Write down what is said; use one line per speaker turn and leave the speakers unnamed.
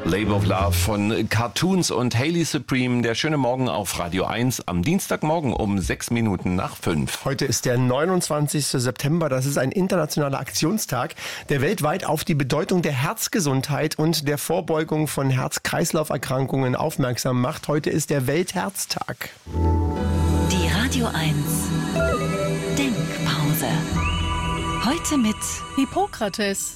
Labor of Love von Cartoons und Hayley Supreme. Der schöne Morgen auf Radio 1 am Dienstagmorgen um 5:06.
Heute ist der 29. September. Das ist ein internationaler Aktionstag, der weltweit auf die Bedeutung der Herzgesundheit und der Vorbeugung von Herz-Kreislauf-Erkrankungen aufmerksam macht. Heute ist der Weltherztag.
Die Radio 1 Denkpause. Heute mit
Hippokrates.